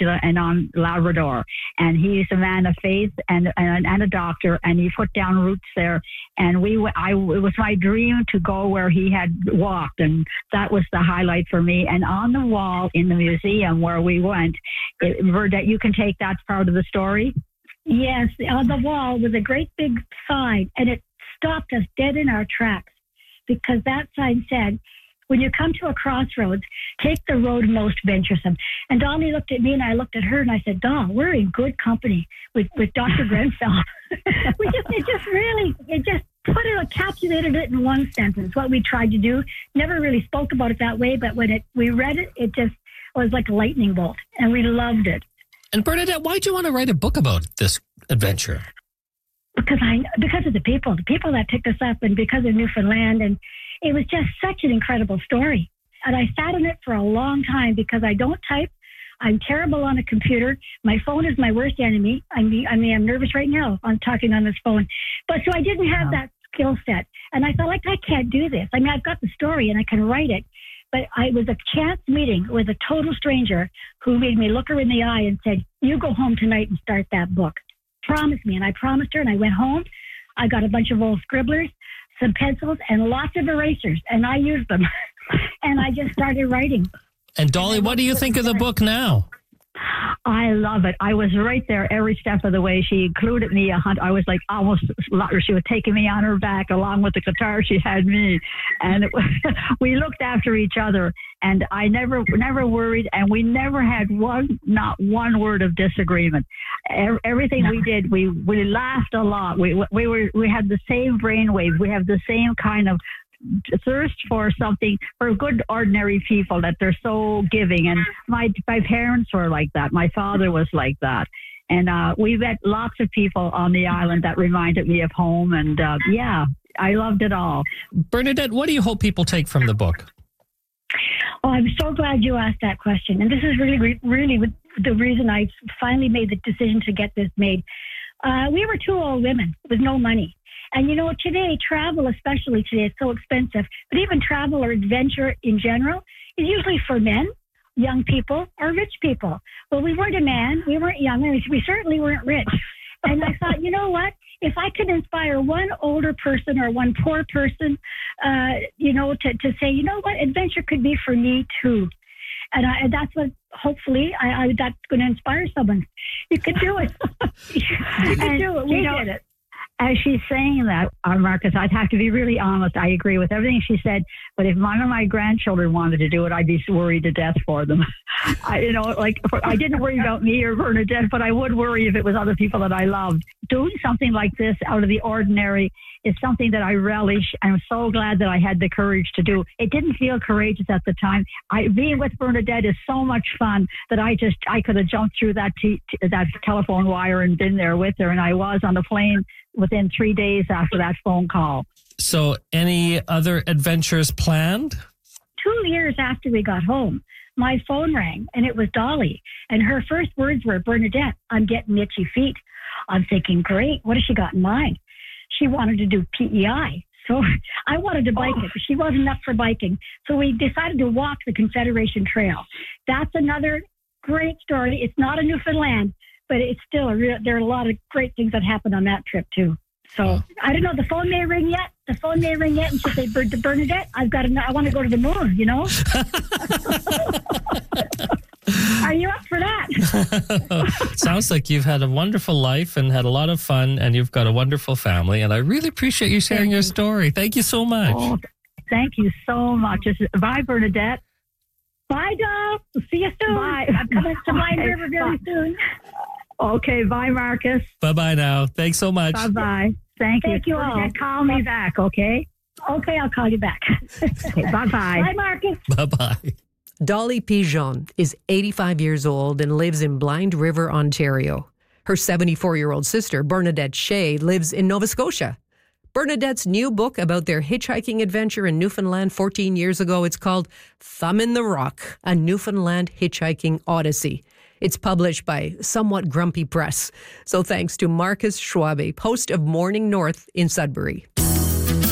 peninsula and on Labrador. And he's a man of faith and a doctor, and he put down roots there. And it was my dream to go where he had walked, and that was the highlight for me. And on the wall in the museum where we went, Bernadette, you can take that part of the story. Yes, on the wall was a great big sign, and it stopped us dead in our tracks because that sign said, when you come to a crossroads, take the road most venturesome. And Dolly looked at me and I looked at her and I said, Doll, we're in good company with Dr. Grenfell. It just encapsulated it in one sentence, what we tried to do. Never really spoke about it that way, but when we read it, it just was like a lightning bolt, and we loved it. And Bernadette, why do you want to write a book about this adventure? Because of the people that picked us up, and because of Newfoundland, and it was just such an incredible story. And I sat on it for a long time because I don't type. I'm terrible on a computer. My phone is my worst enemy. I'm nervous right now. I'm talking on this phone. But so I didn't have that skill set. And I felt like I can't do this. I mean, I've got the story and I can write it. But it was a chance meeting with a total stranger who made me look her in the eye and said, you go home tonight and start that book. Promise me. And I promised her, and I went home. I got a bunch of old scribblers, some pencils, and lots of erasers, and I used them. And I just started writing. And Dolly, what do you think of the book now? I love it. I was right there every step of the way. She included me. I was like almost, she was taking me on her back along with the guitar. She had me, and we looked after each other. And I never worried, and we never had not one word of disagreement. Everything we did, we laughed a lot. We had the same brainwave. We have the same kind of thirst for something, for good ordinary people, that they're so giving. And my parents were like that. My father was like that. And we met lots of people on the island that reminded me of home. And I loved it all. Bernadette, what do you hope people take from the book? Oh, I'm so glad you asked that question. And this is really, really the reason I finally made the decision to get this made. We were two old women with no money. And, today, travel, especially today, is so expensive. But even travel or adventure in general is usually for men, young people, or rich people. Well, we weren't a man. We weren't young. And we certainly weren't rich. And I thought, you know what? If I could inspire one older person or one poor person, to say, you know what? Adventure could be for me, too. And that's what, hopefully, that's going to inspire someone. You could do it. You could do it. We did it. As she's saying that, Marcus, I'd have to be really honest. I agree with everything she said. But if one of my grandchildren wanted to do it, I'd be worried to death for them. I didn't worry about me or Bernadette, but I would worry if it was other people that I loved. Doing something like this out of the ordinary is something that I relish. I'm so glad that I had the courage to do. It didn't feel courageous at the time. Being with Bernadette is so much fun that I could have jumped through that telephone wire and been there with her. And I was on the plane within 3 days after that phone call. So any other adventures planned? 2 years after we got home, my phone rang, and it was Dolly. And her first words were, Bernadette, I'm getting itchy feet. I'm thinking, great, what has she got in mind? She wanted to do PEI. So I wanted to bike it, but she wasn't up for biking. So we decided to walk the Confederation Trail. That's another great story. It's not in Newfoundland, but it's still there are a lot of great things that happened on that trip too. So I don't know. The phone may ring yet. And she'll say, Bernadette, I want to go to the moon, Are you up for that? Sounds like you've had a wonderful life and had a lot of fun, and you've got a wonderful family. And I really appreciate you sharing your story. Thank you so much. Oh, thank you so much. Bye, Bernadette. Bye, Doll. We'll see you soon. Bye. I'm coming to Blind River very soon. Okay, bye, Marcus. Bye-bye now. Thanks so much. Bye-bye. Thank you all. Call me back, okay? Okay, I'll call you back. Okay, bye-bye. Bye, Marcus. Bye-bye. Dolly Pigeon is 85 years old and lives in Blind River, Ontario. Her 74-year-old sister, Bernadette Shea, lives in Nova Scotia. Bernadette's new book about their hitchhiking adventure in Newfoundland 14 years ago, it's called Thumb in the Rock, a Newfoundland Hitchhiking Odyssey. It's published by Somewhat Grumpy Press. So thanks to Marcus Schwabe, host of Morning North in Sudbury.